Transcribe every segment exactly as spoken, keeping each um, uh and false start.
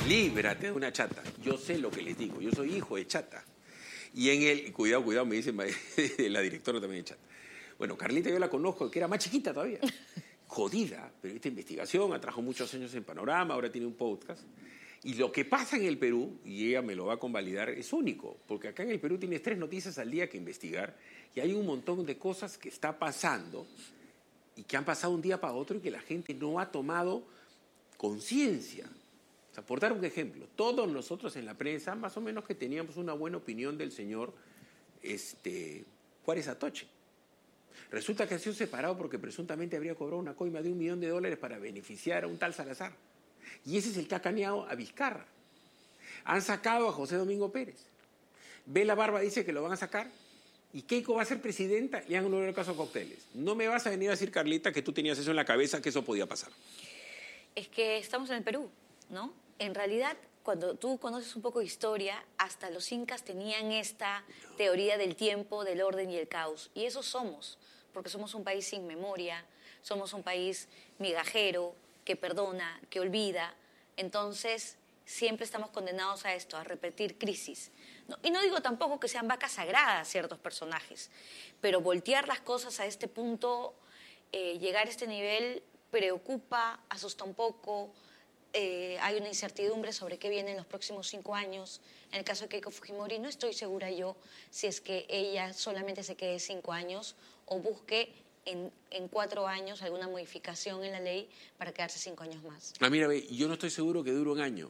líbrate de una chata. Yo sé lo que les digo, yo soy hijo de chata. Y en el, cuidado, cuidado, me dicen la directora también de chata. Bueno, Carlita yo la conozco, que era más chiquita todavía. Jodida, pero esta investigación, ha trabajado muchos años en Panorama, ahora tiene un podcast. Y lo que pasa en el Perú, y ella me lo va a convalidar, es único, porque acá en el Perú tienes tres noticias al día que investigar y hay un montón de cosas que está pasando y que han pasado un día para otro y que la gente no ha tomado conciencia. O sea, por dar un ejemplo, todos nosotros en la prensa, más o menos que teníamos una buena opinión del señor este, Juárez Atoche. Resulta que ha sido separado porque presuntamente habría cobrado una coima de un millón de dólares para beneficiar a un tal Salazar. Y ese es el que ha caneado a Vizcarra. Han sacado a José Domingo Pérez. Bela Barba dice que lo van a sacar. Y Keiko va a ser presidenta y han anulado el caso Cócteles. No me vas a venir a decir, Carlita, que tú tenías eso en la cabeza, que eso podía pasar. Es que estamos en el Perú, ¿no? En realidad, cuando tú conoces un poco de historia, hasta los incas tenían esta teoría del tiempo, del orden y el caos. Y eso somos, porque somos un país sin memoria, somos un país migajero, que perdona, que olvida. Entonces, siempre estamos condenados a esto, a repetir crisis. No, y no digo tampoco que sean vacas sagradas ciertos personajes, pero voltear las cosas a este punto, eh, llegar a este nivel, preocupa, asusta un poco. Eh, hay una incertidumbre sobre qué viene en los próximos cinco años. En el caso de Keiko Fujimori, no estoy segura yo si es que ella solamente se quede cinco años o busque en, en cuatro años alguna modificación en la ley para quedarse cinco años más. Ah, mira, ve, yo no estoy seguro que dure un año.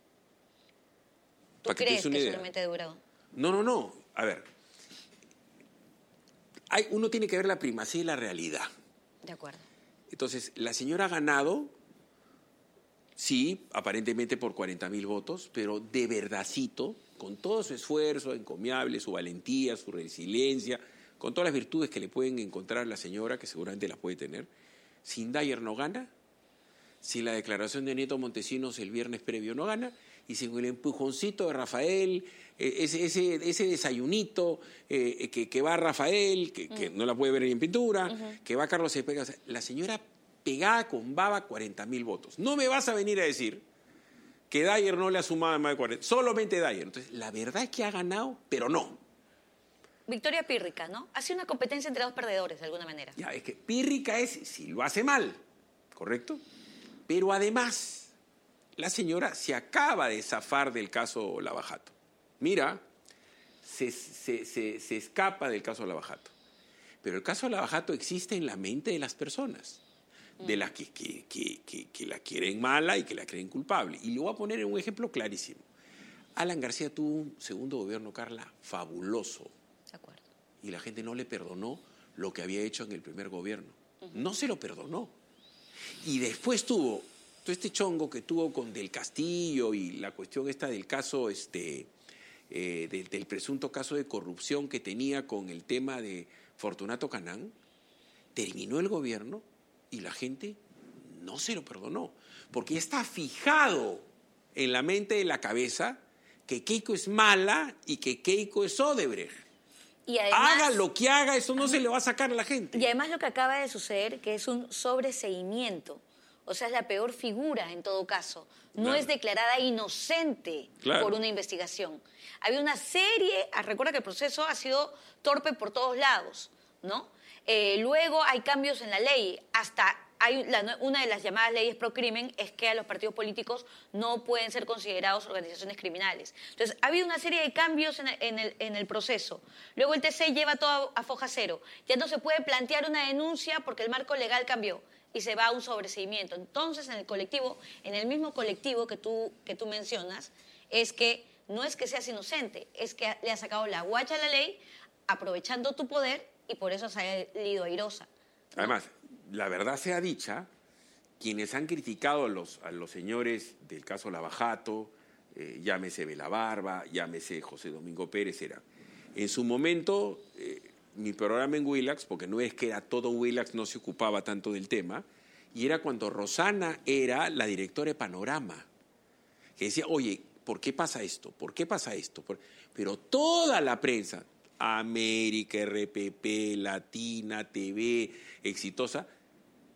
¿Tú crees que, que solamente duró? No, no, no. A ver, hay, uno tiene que ver la primacía y la realidad. De acuerdo. Entonces, la señora ha ganado, sí, aparentemente por cuarenta mil votos, pero de verdadcito, con todo su esfuerzo encomiable, su valentía, su resiliencia, con todas las virtudes que le pueden encontrar a la señora, que seguramente las puede tener, sin Dyer no gana, sin la declaración de Nieto Montesinos el viernes previo no gana, y sin el empujoncito de Rafael, eh, ese, ese, ese desayunito eh, que, que va Rafael, que, que mm. no la puede ver ni en pintura, uh-huh. que va Carlos Cepeda. O sea, la señora pegada con baba cuarenta mil votos. No me vas a venir a decir que Dyer no le ha sumado más de cuarenta, solamente Dyer. Entonces, la verdad es que ha ganado, pero no. Victoria pírrica, ¿no? Ha sido una competencia entre dos perdedores, de alguna manera. Ya, es que pírrica es si lo hace mal, ¿correcto? Pero además, la señora se acaba de zafar del caso Lavajato. Mira, se, se, se, se escapa del caso Lavajato. Pero el caso Lavajato existe en la mente de las personas, mm. de las que, que, que, que, que la quieren mala y que la creen culpable. Y le voy a poner en un ejemplo clarísimo. Alan García tuvo un segundo gobierno, Carla, fabuloso. De acuerdo. Y la gente no le perdonó lo que había hecho en el primer gobierno. Uh-huh. No se lo perdonó. Y después tuvo todo este chongo que tuvo con Del Castillo y la cuestión esta del caso, este, eh, del, del presunto caso de corrupción que tenía con el tema de Fortunato Canán. Terminó el gobierno y la gente no se lo perdonó. Porque está fijado en la mente de la cabeza que Keiko es mala y que Keiko es Odebrecht. Y además, haga lo que haga, eso no se le va a sacar a la gente. Y además lo que acaba de suceder, que es un sobreseimiento. O sea, es la peor figura en todo caso. No claro. es declarada inocente claro. por una investigación. Había una serie, recuerda que el proceso ha sido torpe por todos lados, ¿no? Eh, luego hay cambios en la ley, hasta hay la, una de las llamadas leyes pro crimen es que a los partidos políticos no pueden ser considerados organizaciones criminales. Entonces, ha habido una serie de cambios en el, en el, en el proceso. Luego el T C lleva todo a foja cero. Ya no se puede plantear una denuncia porque el marco legal cambió y se va a un sobreseimiento. Entonces, en el colectivo, en el mismo colectivo que tú, que tú mencionas, es que no es que seas inocente, es que le has sacado la guacha a la ley aprovechando tu poder y por eso has salido airosa, ¿no? Además, la verdad sea dicha, quienes han criticado a los, a los señores del caso Lavajato, eh, llámese Bela Barba, llámese José Domingo Pérez, era en su momento, eh, mi programa en Willax, porque no es que era todo Willax, no se ocupaba tanto del tema, y era cuando Rosana era la directora de Panorama, que decía, oye, ¿por qué pasa esto? ¿Por qué pasa esto? Pero toda la prensa, América, R P P, Latina, T V, Exitosa,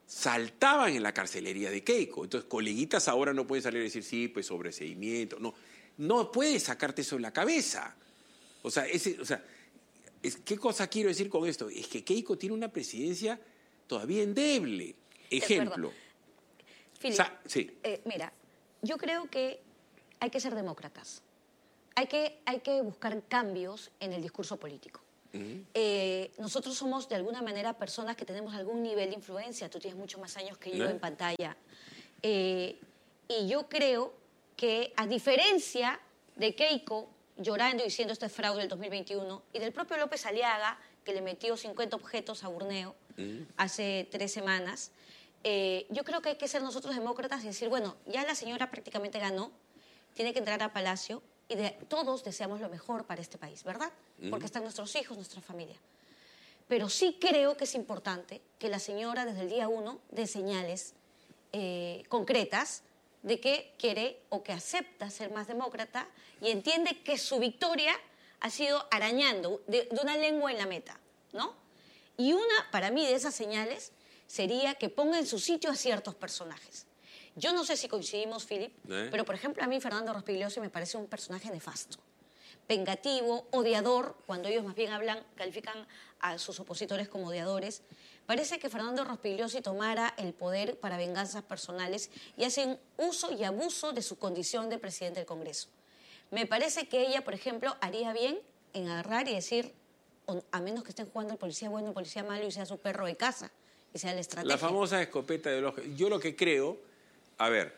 saltaban en la carcelería de Keiko. Entonces, coleguitas ahora no pueden salir a decir, sí, pues sobreseimiento. No, no puedes sacarte eso en la cabeza. O sea, ese, o sea es, ¿qué cosa quiero decir con esto? Es que Keiko tiene una presidencia todavía endeble. Ejemplo. Philip, Sa sí. eh, mira, yo creo que hay que ser demócratas. Hay que, hay que buscar cambios en el discurso político. Uh-huh. eh, nosotros somos, de alguna manera, personas que tenemos algún nivel de influencia. Tú tienes muchos más años que yo, ¿eh?, en pantalla. Eh, y yo creo que, a diferencia de Keiko llorando y diciendo esto es fraude del dos mil veintiuno, y del propio López Aliaga, que le metió cincuenta objetos a Burneo uh-huh. hace tres semanas, eh, yo creo que hay que ser nosotros demócratas y decir, bueno, ya la señora prácticamente ganó, tiene que entrar a Palacio, y de, todos deseamos lo mejor para este país, ¿verdad? Uh-huh. Porque están nuestros hijos, nuestra familia. Pero sí creo que es importante que la señora desde el día uno dé señales eh, concretas de que quiere o que acepta ser más demócrata y entiende que su victoria ha sido arañando de, de una lengua en la meta, ¿no? Y una, para mí, de esas señales sería que ponga en su sitio a ciertos personajes. Yo no sé si coincidimos, Philip, ¿Eh? pero, por ejemplo, a mí Fernando Rospigliosi me parece un personaje nefasto, vengativo, odiador, cuando ellos más bien hablan, califican a sus opositores como odiadores. Parece que Fernando Rospigliosi tomara el poder para venganzas personales y hacen uso y abuso de su condición de presidente del Congreso. Me parece que ella, por ejemplo, haría bien en agarrar y decir, a menos que estén jugando el policía bueno, el policía malo y sea su perro de casa, y sea la estrategia. La famosa escopeta de los... Yo lo que creo, a ver,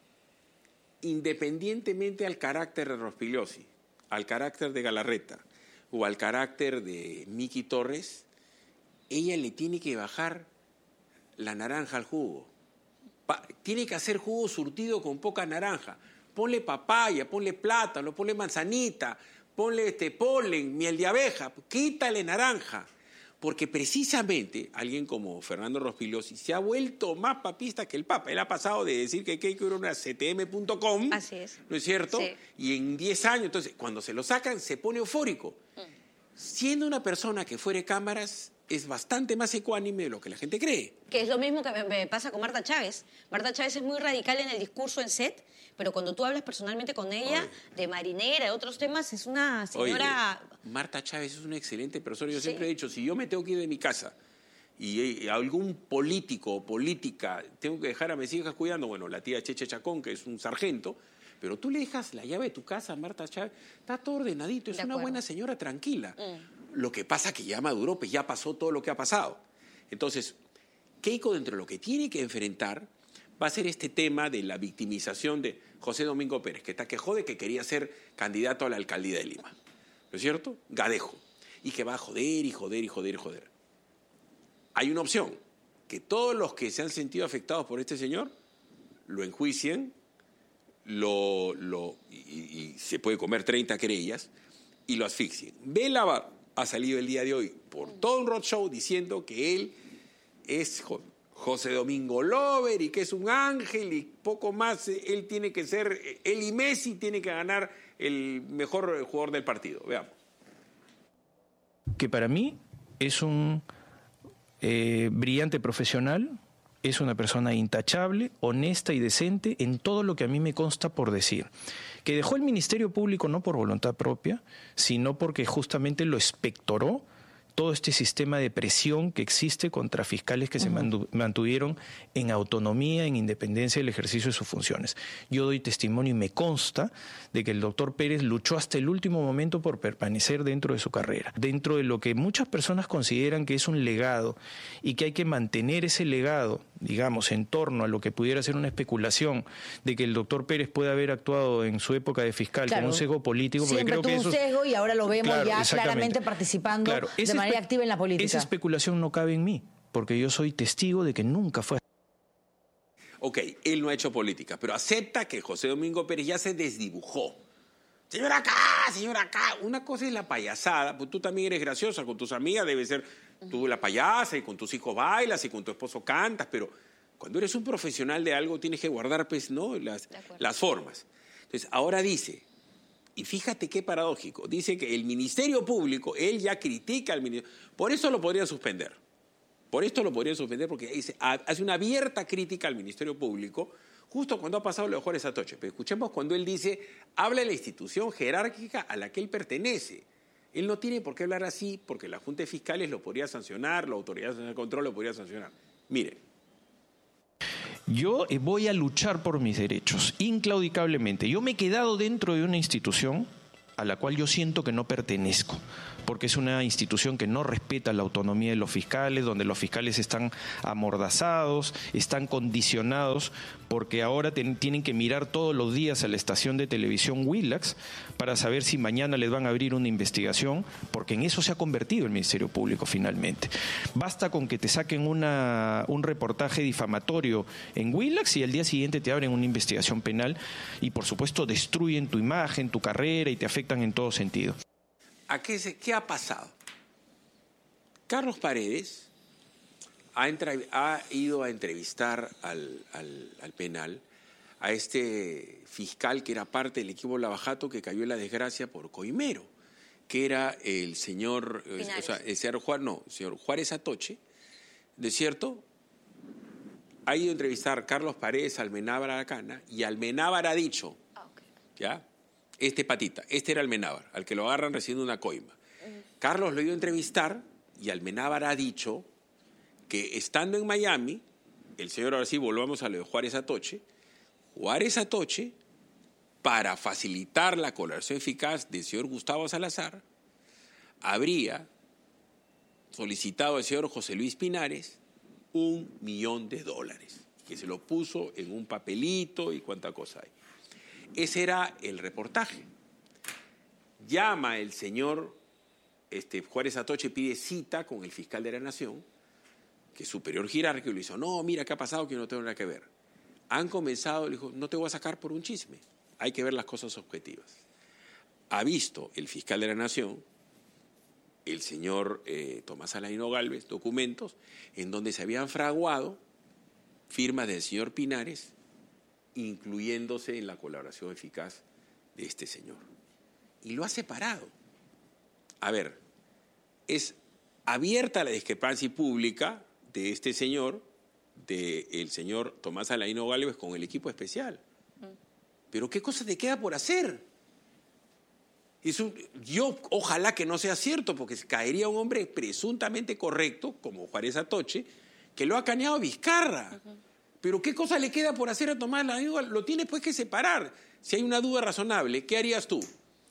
independientemente al carácter de Rospigliosi, al carácter de Galarreta o al carácter de Miki Torres, ella le tiene que bajar la naranja al jugo. Pa- tiene que hacer jugo surtido con poca naranja. Ponle papaya, ponle plátano, ponle manzanita, ponle este polen, miel de abeja, quítale naranja. Porque precisamente alguien como Fernando Rospigliosi se ha vuelto más papista que el Papa. Él ha pasado de decir que Keiko era una C T M punto com, así es, ¿no es cierto? Sí. Y en diez años, entonces, cuando se lo sacan, se pone eufórico. Mm. Siendo una persona que fuera cámaras, es bastante más ecuánime de lo que la gente cree. Que es lo mismo que me, me pasa con Marta Chávez. Marta Chávez es muy radical en el discurso en set, pero cuando tú hablas personalmente con ella, Oye. de marinera, de otros temas, es una señora... Oye, Marta Chávez es una excelente persona. Yo sí. siempre he dicho, si yo me tengo que ir de mi casa y, y algún político o política tengo que dejar a mis hijas cuidando, bueno, la tía Cheche Chacón, que es un sargento, pero tú le dejas la llave de tu casa a Marta Chávez, está todo ordenadito, es una buena señora tranquila. Mm. Lo que pasa es que ya maduró, pues ya pasó todo lo que ha pasado. Entonces, Keiko, dentro de lo que tiene que enfrentar, va a ser este tema de la victimización de José Domingo Pérez, que está que jode que quería ser candidato a la alcaldía de Lima. ¿No es cierto? Gadejo. Y que va a joder y joder y joder y joder. Hay una opción, que todos los que se han sentido afectados por este señor lo enjuicien, lo, lo, y, y se puede comer treinta querellas y lo asfixien. Béla ha salido el día de hoy por todo un roadshow diciendo que él es José Domingo Lover y que es un ángel y poco más. Él tiene que ser, él y Messi tiene que ganar el mejor jugador del partido. Veamos. Que para mí es un eh, brillante profesional, es una persona intachable, honesta y decente en todo lo que a mí me consta por decir. Que dejó el Ministerio Público no por voluntad propia, sino porque justamente lo expectoró todo este sistema de presión que existe contra fiscales que uh-huh. se mantu- mantuvieron en autonomía, en independencia del ejercicio de sus funciones. Yo doy testimonio y me consta de que el doctor Pérez luchó hasta el último momento por permanecer dentro de su carrera, dentro de lo que muchas personas consideran que es un legado y que hay que mantener ese legado, digamos, en torno a lo que pudiera ser una especulación de que el doctor Pérez puede haber actuado en su época de fiscal claro. con un sesgo político. Porque Siempre creo tuvo que eso un sesgo y ahora lo vemos claro, ya claramente participando claro, de manera activa en la política. Esa especulación no cabe en mí, porque yo soy testigo de que nunca fue. Ok, él no ha hecho política, pero acepta que José Domingo Pérez ya se desdibujó. Señor acá, señor acá. Una cosa es la payasada, pues tú también eres graciosa, con tus amigas debe ser tú la payasa y con tus hijos bailas y con tu esposo cantas, pero cuando eres un profesional de algo tienes que guardar pues, ¿no? las, las formas. Entonces, ahora dice, y fíjate qué paradójico, dice que el Ministerio Público, él ya critica al Ministerio, por eso lo podrían suspender. Por esto lo podrían suspender porque hace una abierta crítica al Ministerio Público justo cuando ha pasado lo de Juárez Atoche. Pero escuchemos cuando él dice, habla de la institución jerárquica a la que él pertenece. Él no tiene por qué hablar así porque la Junta de Fiscales lo podría sancionar, la Autoridad de Control lo podría sancionar. Mire. Yo voy a luchar por mis derechos, inclaudicablemente. Yo me he quedado dentro de una institución a la cual yo siento que no pertenezco, porque es una institución que no respeta la autonomía de los fiscales, donde los fiscales están amordazados, están condicionados, porque ahora ten, tienen que mirar todos los días a la estación de televisión Willax para saber si mañana les van a abrir una investigación, porque en eso se ha convertido el Ministerio Público finalmente. Basta con que te saquen una, un reportaje difamatorio en Willax y al día siguiente te abren una investigación penal y por supuesto destruyen tu imagen, tu carrera y te afectan en todo sentido. ¿A qué, se, ¿Qué ha pasado? Carlos Paredes ha, entre, ha ido a entrevistar al, al, al penal a este fiscal que era parte del equipo Lavajato que cayó en la desgracia por coimero, que era el señor, o sea, el señor Juárez, no, el señor Juárez Atoche, ¿de cierto? Ha ido a entrevistar a Carlos Paredes, Almenábar Aracana, y Almenábar ha dicho, ah, okay. ¿ya? Este patita, este era Almenábar, al que lo agarran recibiendo una coima. Uh-huh. Carlos lo ha ido a entrevistar y Almenábar ha dicho que estando en Miami, el señor, ahora sí, volvamos a lo de Juárez Atoche, Juárez Atoche, para facilitar la colaboración eficaz del señor Gustavo Salazar, habría solicitado al señor José Luis Pinares un millón de dólares, que se lo puso en un papelito y cuánta cosa hay. Ese era el reportaje. Llama el señor este, Juárez Atoche, pide cita con el fiscal de la Nación, que es superior jerárquico, y le dice, no, mira, ¿qué ha pasado? Que yo no tengo nada que ver. Han comenzado, le dijo, no te voy a sacar por un chisme, hay que ver las cosas objetivas. Ha visto el fiscal de la Nación, el señor eh, Tomás Aladino Gálvez, documentos en donde se habían fraguado firmas del señor Pinares, incluyéndose en la colaboración eficaz de este señor. Y lo ha separado. A ver, es abierta la discrepancia pública de este señor, del señor Tomás Aladino Gálvez con el equipo especial. Pero ¿qué cosa te queda por hacer? Eso, yo ojalá que no sea cierto, porque caería un hombre presuntamente correcto, como Juárez Atoche, que lo ha cañado a Vizcarra. Uh-huh. Pero ¿qué cosa le queda por hacer a Tomás Aladino? Lo tienes pues que separar. Si hay una duda razonable, ¿qué harías tú?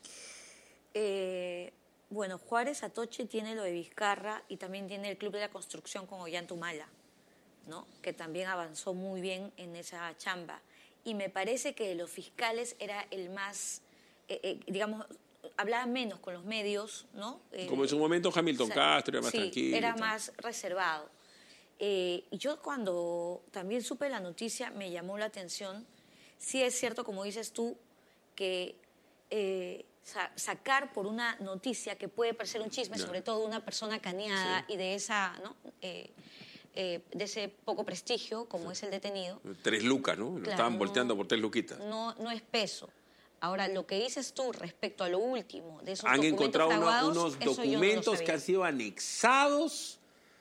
Eh, bueno, Juárez Atoche tiene lo de Vizcarra y también tiene el Club de la Construcción con Ollantumala, ¿no? Que también avanzó muy bien en esa chamba. Y me parece que de los fiscales era el más, eh, eh, digamos, hablaba menos con los medios, ¿no? Eh, Como en su momento Hamilton o sea, Castro, era más sí, tranquilo. era más reservado. Eh, yo cuando también supe la noticia me llamó la atención. Sí es cierto, como dices tú, que eh, sa sacar por una noticia que puede parecer un chisme, no. sobre todo de una persona caneada sí. y de esa, ¿no? Eh, eh, de ese poco prestigio como sí. es el detenido. Tres lucas, ¿no? Lo claro, estaban volteando no, por tres luquitas. No, no es peso. Ahora, lo que dices tú respecto a lo último, de esos han documentos encontrado fraguados, unos documentos no que han sido anexados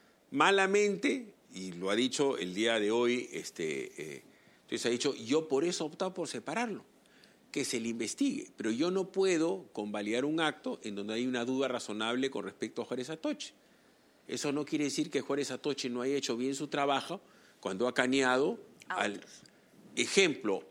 malamente, y lo ha dicho el día de hoy, este, eh, entonces ha dicho, yo por eso he optado por separarlo, que se le investigue, pero yo no puedo convalidar un acto en donde hay una duda razonable con respecto a Juárez Atoche. Eso no quiere decir que Juárez Atoche no haya hecho bien su trabajo cuando ha caneado al ejemplo,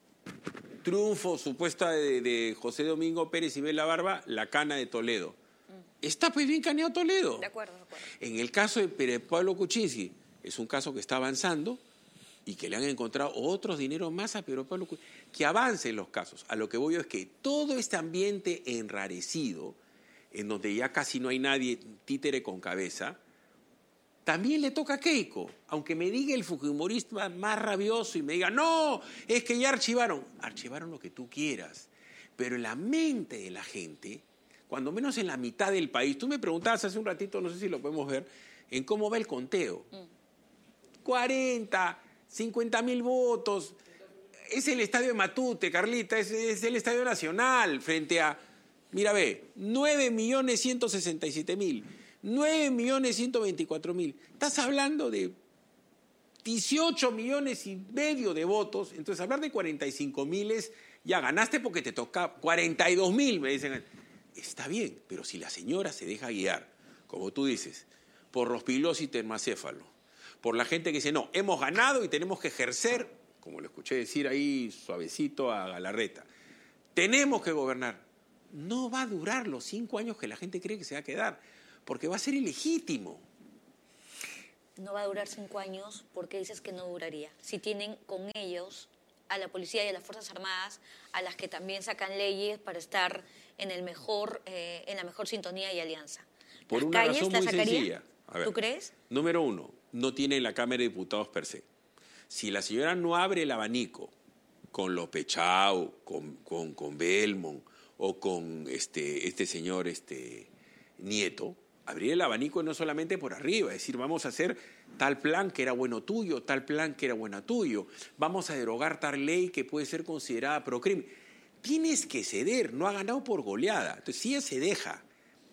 triunfo supuesta de, de José Domingo Pérez y Bela Barba, la cana de Toledo. Está pues bien caneado Toledo. De acuerdo, de acuerdo. En el caso de Pérez Pablo Kuczynski, es un caso que está avanzando y que le han encontrado otros dineros más a Pedro Pablo Kuczynski. Que avancen los casos. A lo que voy yo es que todo este ambiente enrarecido, en donde ya casi no hay nadie títere con cabeza, también le toca a Keiko. Aunque me diga el fujimorista más rabioso y me diga, no, es que ya archivaron. Archivaron lo que tú quieras. Pero en la mente de la gente, cuando menos en la mitad del país, tú me preguntabas hace un ratito, no sé si lo podemos ver, en cómo va el conteo. Mm. cuarenta, cincuenta mil votos. Es el estadio de Matute, Carlita, es, es el estadio nacional frente a, mira ve, nueve millones ciento sesenta y siete mil. nueve millones ciento veinticuatro mil. Estás hablando de dieciocho millones y medio de votos. Entonces, hablar de cuarenta y cinco mil es, ya ganaste porque te toca cuarenta y dos mil, me dicen. Está bien, pero si la señora se deja guiar, como tú dices, por rospilosis termacéfalo, por la gente que dice, no, hemos ganado y tenemos que ejercer, como lo escuché decir ahí suavecito a Galarreta, tenemos que gobernar. No va a durar los cinco años que la gente cree que se va a quedar, porque va a ser ilegítimo. No va a durar cinco años porque dices que no duraría. Si tienen con ellos a la policía y a las Fuerzas Armadas, a las que también sacan leyes para estar en, el mejor, eh, en la mejor sintonía y alianza. Por ¿Las una calles razón las muy sacaría? sencilla. A ver, ¿Tú crees? Número uno, no tienen la Cámara de Diputados per se. Si la señora no abre el abanico con López Chau, con, con, con Belmont o con este, este señor este, Nieto, abrir el abanico no solamente por arriba, es decir, vamos a hacer tal plan que era bueno tuyo, tal plan que era bueno tuyo, vamos a derogar tal ley que puede ser considerada procrimen. Tienes que ceder, no ha ganado por goleada. Entonces, si ella se deja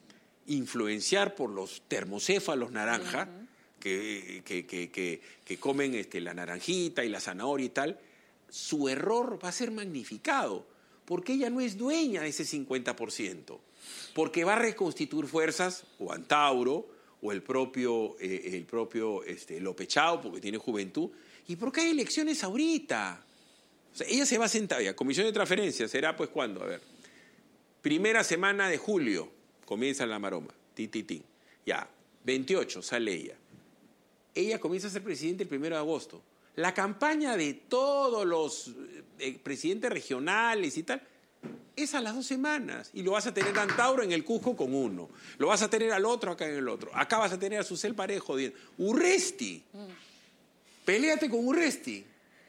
influenciar por los termocéfalos naranja, uh-huh. que, que, que, que, que comen este, la naranjita y la zanahoria y tal, su error va a ser magnificado, porque ella no es dueña de ese cincuenta por ciento, porque va a reconstituir fuerzas, o Antauro, o el propio, eh, el propio este, López Chau, porque tiene juventud, y porque hay elecciones ahorita. O sea, ella se va a sentar, ya, comisión de transferencias, será pues ¿cuándo? A ver, primera semana de julio, comienza la maroma, ti, ti, ti. Ya, veintiocho, sale ella. Ella comienza a ser presidente el primero de agosto. La campaña de todos los eh, presidentes regionales y tal es a las dos semanas. Y lo vas a tener a Antauro en el Cusco con uno. Lo vas a tener al otro acá en el otro. Acá vas a tener a Susel Parejo. Urresti. Mm. Péleate con Urresti.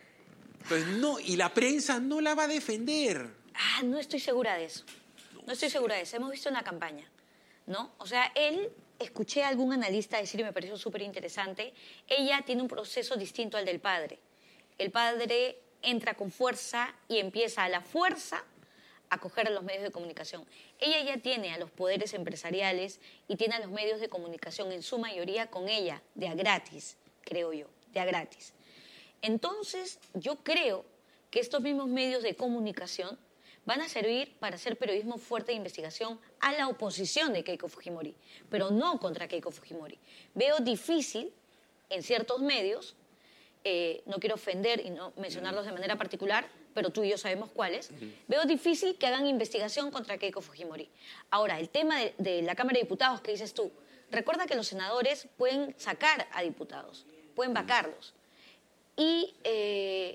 Pues no, y la prensa no la va a defender. Ah, no estoy segura de eso. No, no estoy segura de eso. Hemos visto una campaña, ¿no? O sea, él, escuché a algún analista decir y me pareció súper interesante, ella tiene un proceso distinto al del padre. El padre entra con fuerza y empieza a la fuerza a coger a los medios de comunicación. Ella ya tiene a los poderes empresariales y tiene a los medios de comunicación en su mayoría con ella, de a gratis, creo yo, de a gratis. Entonces, yo creo que estos mismos medios de comunicación van a servir para hacer periodismo fuerte de investigación a la oposición de Keiko Fujimori, pero no contra Keiko Fujimori. Veo difícil en ciertos medios, eh, no quiero ofender y no mencionarlos de manera particular, pero tú y yo sabemos cuáles, uh-huh. Veo difícil que hagan investigación contra Keiko Fujimori. Ahora, el tema de, de la Cámara de Diputados que dices tú, recuerda que los senadores pueden sacar a diputados, pueden vacarlos. Y eh,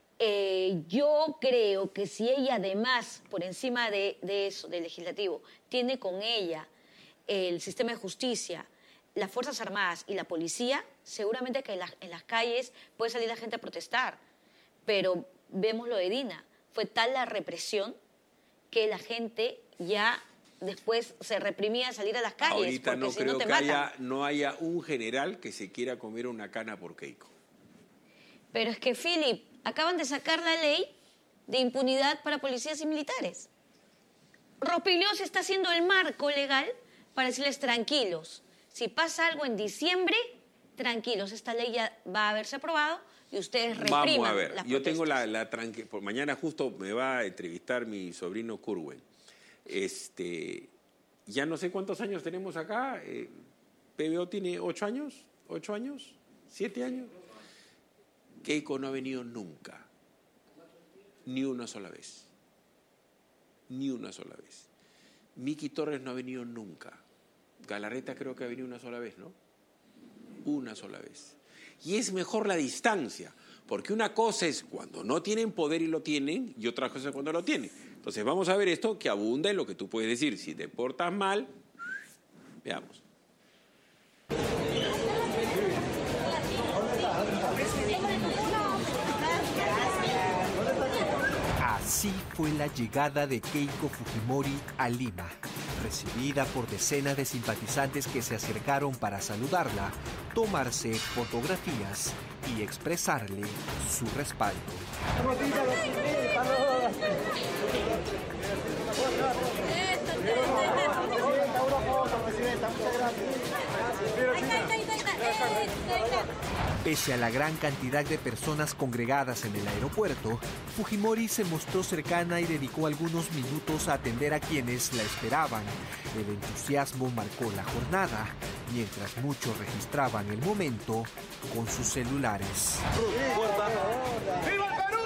eh, yo creo que si ella además, por encima de, de eso, del legislativo, tiene con ella el sistema de justicia, las Fuerzas Armadas y la policía, seguramente que en, la, en las calles puede salir la gente a protestar. Pero vemos lo de Dina, fue tal la represión que la gente ya después se reprimía a salir a las calles. Ahorita porque no si creo no te que matan. haya, no haya un general que se quiera comer una cana por Keiko. Pero es que, Philip, acaban de sacar la ley de impunidad para policías y militares. Rospigliosi está haciendo el marco legal para decirles tranquilos. Si pasa algo en diciembre, tranquilos, esta ley ya va a haberse aprobado y ustedes repriman. Vamos a ver, las yo protestas. tengo la, la tranqui... por mañana justo me va a entrevistar mi sobrino Curwen. Este, ya no sé cuántos años tenemos acá. Eh, P B O tiene ocho años, ocho años, siete años. Keiko no ha venido nunca, ni una sola vez, ni una sola vez. Miki Torres no ha venido nunca. Galarreta creo que ha venido una sola vez, ¿no? Una sola vez. Y es mejor la distancia, porque una cosa es cuando no tienen poder y lo tienen, y otra cosa es cuando lo tienen. Entonces vamos a ver esto que abunda en lo que tú puedes decir. Si te portas mal, veamos. Así fue la llegada de Keiko Fujimori a Lima, recibida por decenas de simpatizantes que se acercaron para saludarla, tomarse fotografías y expresarle su respaldo. Presidenta, muchas gracias. Pese a la gran cantidad de personas congregadas en el aeropuerto, Fujimori se mostró cercana y dedicó algunos minutos a atender a quienes la esperaban. El entusiasmo marcó la jornada, mientras muchos registraban el momento con sus celulares. ¡Viva el Perú!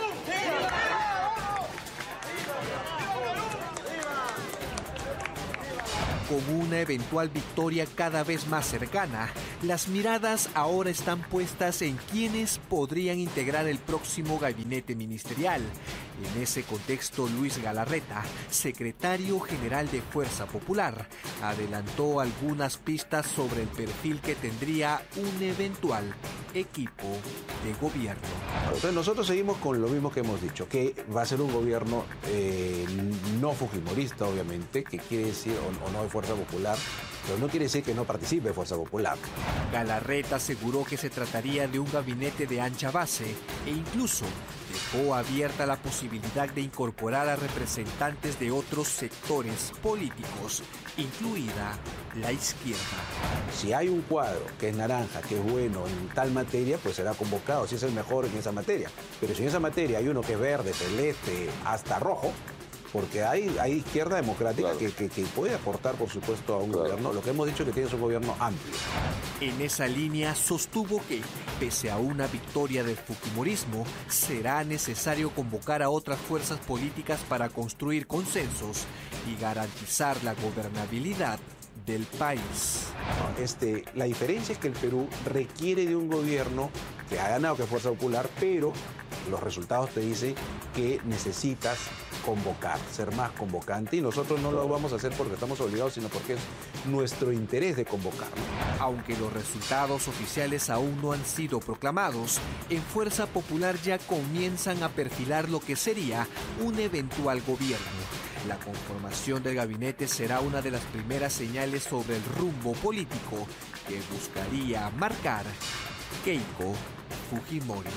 Con una eventual victoria cada vez más cercana, las miradas ahora están puestas en quienes podrían integrar el próximo gabinete ministerial. En ese contexto, Luis Galarreta, secretario general de Fuerza Popular, adelantó algunas pistas sobre el perfil que tendría un eventual equipo de gobierno. Entonces nosotros seguimos con lo mismo que hemos dicho, que va a ser un gobierno eh, no fujimorista, obviamente, que quiere decir, o, o no de Fuerza Popular, pero no quiere decir que no participe de Fuerza Popular. Galarreta aseguró que se trataría de un gabinete de ancha base e incluso dejó abierta la posibilidad de incorporar a representantes de otros sectores políticos, incluida la izquierda. Si hay un cuadro que es naranja, que es bueno en tal materia, pues será convocado, si es el mejor en esa materia. Pero si en esa materia hay uno que es verde, celeste, hasta rojo, porque hay, hay izquierda democrática claro. que, que, que puede aportar, por supuesto, a un claro. gobierno. Lo que hemos dicho es que tiene un gobierno amplio. En esa línea sostuvo que, pese a una victoria del fujimorismo, será necesario convocar a otras fuerzas políticas para construir consensos y garantizar la gobernabilidad del país. Este, la diferencia es que el Perú requiere de un gobierno que ha ganado, que es Fuerza Popular, pero los resultados te dicen que necesitas convocar, ser más convocante, y nosotros no lo vamos a hacer porque estamos obligados, sino porque es nuestro interés de convocar, ¿no? Aunque los resultados oficiales aún no han sido proclamados, en Fuerza Popular ya comienzan a perfilar lo que sería un eventual gobierno. La conformación del gabinete será una de las primeras señales sobre el rumbo político que buscaría marcar Keiko Fujimori.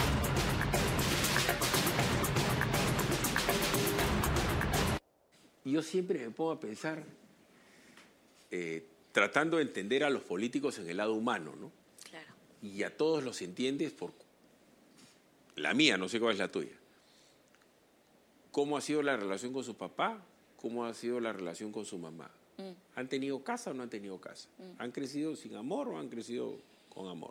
Yo siempre me pongo a pensar, eh, tratando de entender a los políticos en el lado humano, ¿no? Claro. Y a todos los entiendes por la mía, no sé cuál es la tuya. ¿Cómo ha sido la relación con su papá? ¿Cómo ha sido la relación con su mamá? Mm. ¿Han tenido casa o no han tenido casa? Mm. ¿Han crecido sin amor o han crecido con amor?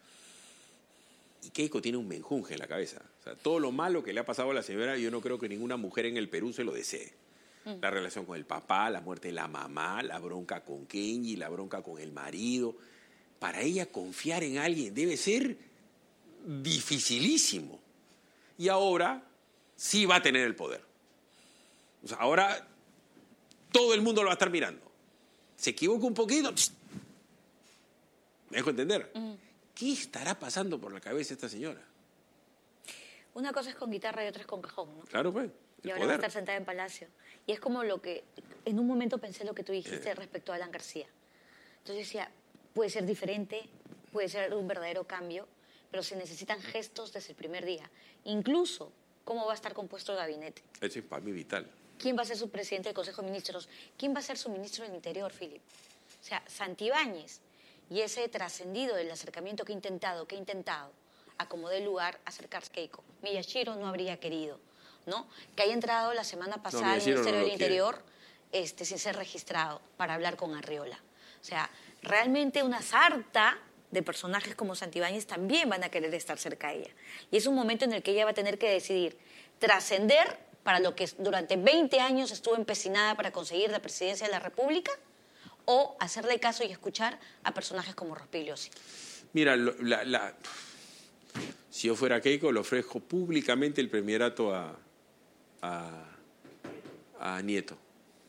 Y Keiko tiene un menjunje en la cabeza. O sea, todo lo malo que le ha pasado a la señora, yo no creo que ninguna mujer en el Perú se lo desee. Mm. La relación con el papá, la muerte de la mamá, la bronca con Kenji, la bronca con el marido. Para ella confiar en alguien debe ser dificilísimo. Y ahora sí va a tener el poder. O sea, ahora todo el mundo lo va a estar mirando. Se equivoca un poquito, me dejo entender. Mm. ¿Qué estará pasando por la cabeza de esta señora? Una cosa es con guitarra y otra es con cajón, ¿no? Claro, pues. Y ahora va a estar sentada en Palacio. Y es como lo que, en un momento pensé lo que tú dijiste eh. respecto a Alan García. Entonces decía, puede ser diferente, puede ser un verdadero cambio, pero se necesitan gestos desde el primer día. Incluso cómo va a estar compuesto el gabinete. Eso es para mí vital. ¿Quién va a ser su presidente del Consejo de Ministros? ¿Quién va a ser su ministro del Interior, Philip? O sea, Santibáñez y ese trascendido del acercamiento que ha intentado, que ha intentado, a como dé lugar acercarse a Keiko. Miyashiro no habría querido, ¿no? Que haya entrado la semana pasada no, al Ministerio no del Interior este, sin ser registrado para hablar con Arriola. O sea, realmente una sarta de personajes como Santibáñez también van a querer estar cerca de ella. Y es un momento en el que ella va a tener que decidir trascender para lo que durante veinte años estuvo empecinada para conseguir la presidencia de la República o hacerle caso y escuchar a personajes como Rospigliosi. Mira, la, la, si yo fuera Keiko, le ofrezco públicamente el premierato a, a, a Nieto.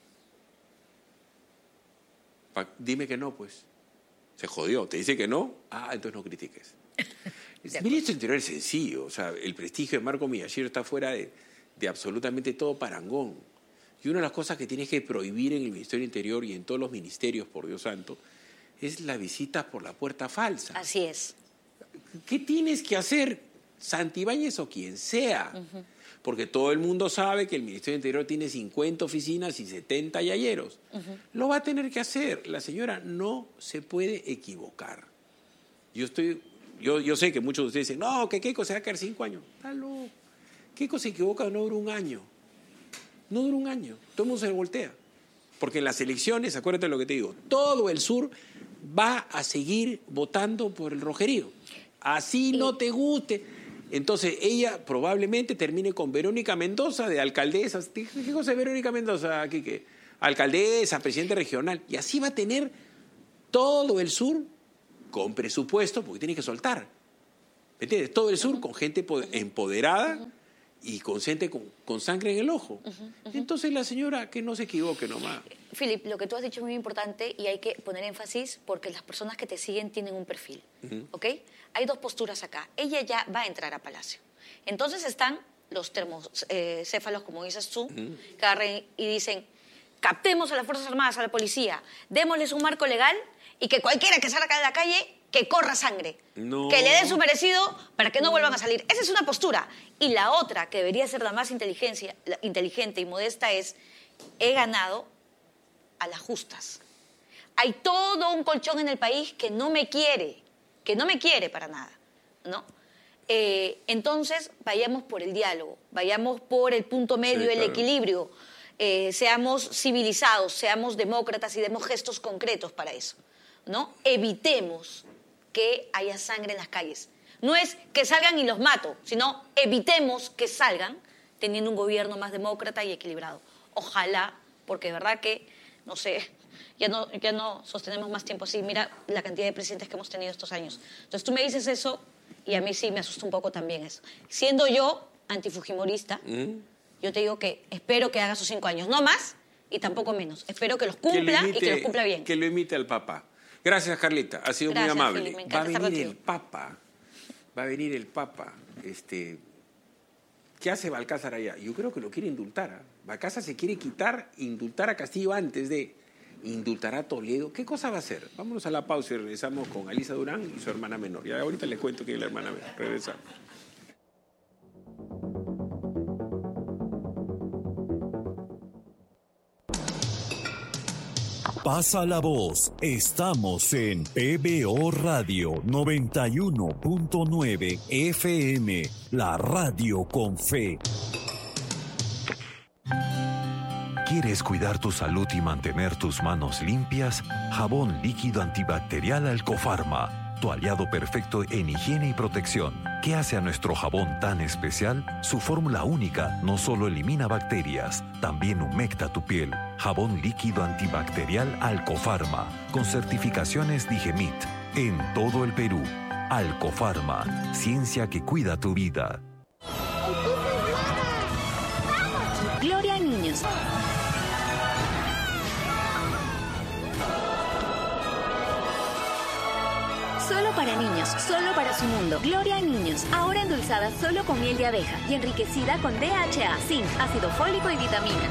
Pa, dime que no, pues. Se jodió. ¿Te dice que no? Ah, entonces no critiques. El ministro Interior es sencillo. O sea, el prestigio de Marco Miyashiro está fuera de, de absolutamente todo parangón. Y una de las cosas que tienes que prohibir en el Ministerio Interior y en todos los ministerios, por Dios santo, es la visita por la puerta falsa. Así es. ¿Qué tienes que hacer, Santibáñez o quien sea? Uh-huh. Porque todo el mundo sabe que el Ministerio del Interior tiene cincuenta oficinas y setenta yayeros. Uh-huh. Lo va a tener que hacer. La señora no se puede equivocar. Yo estoy yo, yo sé que muchos de ustedes dicen, no, que Keiko se va a quedar cinco años. Está loco. Keiko se equivoca, no dura un año. No dura un año. Todo el mundo se voltea. Porque en las elecciones, acuérdate de lo que te digo, todo el sur va a seguir votando por el rojerío. Así no te guste. Entonces, ella probablemente termine con Verónica Mendoza de alcaldesa. ¿Qué cosa es Verónica Mendoza, Quique? Alcaldesa, presidente regional. Y así va a tener todo el sur con presupuesto, porque tiene que soltar. ¿Me entiendes? Todo el sur uh-huh. con gente empoderada uh-huh. y con gente con, con sangre en el ojo. Uh-huh. Uh-huh. Entonces, la señora que no se equivoque nomás. Philip, lo que tú has dicho es muy importante y hay que poner énfasis porque las personas que te siguen tienen un perfil, uh-huh. ¿ok? Hay dos posturas acá. Ella ya va a entrar a Palacio. Entonces están los termocéfalos, como dices tú, uh-huh. que agarren y dicen, captemos a las Fuerzas Armadas, a la policía, démosles un marco legal y que cualquiera que salga de la calle, que corra sangre. No. Que le den su merecido para que no vuelvan a salir. Esa es una postura. Y la otra, que debería ser la más inteligencia, la inteligente y modesta, es, he ganado a las justas. Hay todo un colchón en el país que no me quiere, que no me quiere para nada, ¿no? Eh, entonces, vayamos por el diálogo, vayamos por el punto medio, sí, el claro. equilibrio, eh, seamos civilizados, seamos demócratas y demos gestos concretos para eso, ¿no? Evitemos que haya sangre en las calles. No es que salgan y los mato, sino evitemos que salgan teniendo un gobierno más demócrata y equilibrado. Ojalá, porque de verdad que, no sé, ya no, ya no sostenemos más tiempo así. Mira la cantidad de presidentes que hemos tenido estos años. Entonces tú me dices eso y a mí sí me asusta un poco también eso. Siendo yo antifujimorista, ¿Mm? yo te digo que espero que haga sus cinco años, no más y tampoco menos. Espero que los cumpla que imite, y que los cumpla bien. Que lo imite al Papa. Gracias, Carlita. Ha sido Gracias, muy amable. Philip, va a venir el Papa. Va a venir el Papa. Este, ¿Qué hace Balcázar allá? Yo creo que lo quiere indultar. ¿eh? Balcázar se quiere quitar, indultar a Castillo antes de indultar a Toledo. ¿Qué cosa va a hacer? Vámonos a la pausa y regresamos con Alisa Durán y su hermana menor. Ya ahorita les cuento quién es la hermana menor. Regresamos. Pasa la voz. Estamos en P B O Radio noventa y uno punto nueve F M, la radio con fe. ¿Quieres cuidar tu salud y mantener tus manos limpias? Jabón líquido antibacterial Alcofarma, tu aliado perfecto en higiene y protección. ¿Qué hace a nuestro jabón tan especial? Su fórmula única no solo elimina bacterias, también humecta tu piel. Jabón líquido antibacterial Alcofarma, con certificaciones Digemit, en todo el Perú. Alcofarma, ciencia que cuida tu vida. Gloria a niños. Solo para niños, solo para su mundo. Gloria a niños, ahora endulzada solo con miel de abeja y enriquecida con D H A, zinc, ácido fólico y vitaminas.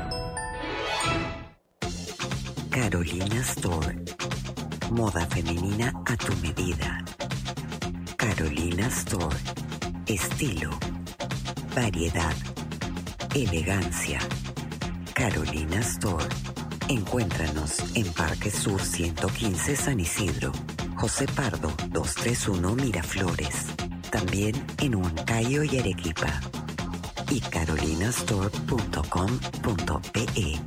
Carolina Store. Moda femenina a tu medida. Carolina Store. Estilo. Variedad. Elegancia. Carolina Store. Encuéntranos en Parque Sur ciento quince San Isidro. José Pardo doscientos treinta y uno Miraflores. También en Huancayo y Arequipa. Y carolinastore punto com punto pe.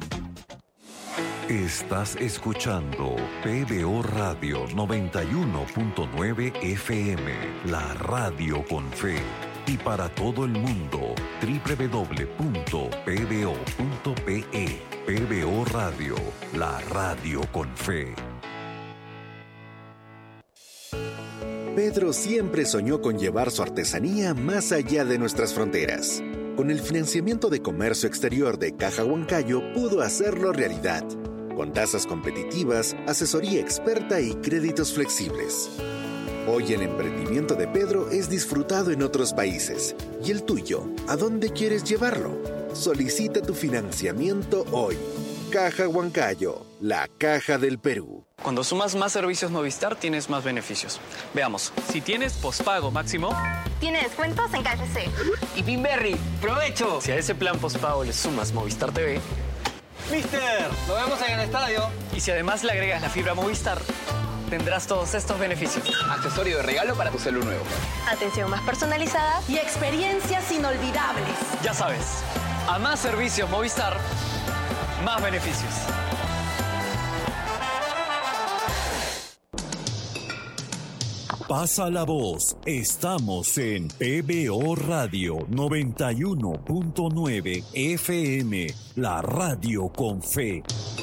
Estás escuchando P B O Radio noventa y uno punto nueve F M, la radio con fe. Y para todo el mundo, doble u doble u doble u punto p b o punto pe. P B O Radio, la radio con fe. Pedro siempre soñó con llevar su artesanía más allá de nuestras fronteras. Con el financiamiento de comercio exterior de Caja Huancayo pudo hacerlo realidad, con tasas competitivas, asesoría experta y créditos flexibles. Hoy el emprendimiento de Pedro es disfrutado en otros países. ¿Y el tuyo? ¿A dónde quieres llevarlo? Solicita tu financiamiento hoy. Caja Huancayo, la caja del Perú. Cuando sumas más servicios Movistar, tienes más beneficios. Veamos. Si tienes pospago máximo, tiene descuentos en K F C. Y Pinberry, ¡provecho! Si a ese plan pospago le sumas Movistar T V, ¡Mister! ¡Lo vemos en el estadio! Y si además le agregas la fibra Movistar, tendrás todos estos beneficios. Accesorio de regalo para tu celu nuevo. Atención más personalizada y experiencias inolvidables. Ya sabes, a más servicios Movistar, más beneficios. Pasa la voz. Estamos en P B O Radio noventa y uno punto nueve F M, la radio con fe.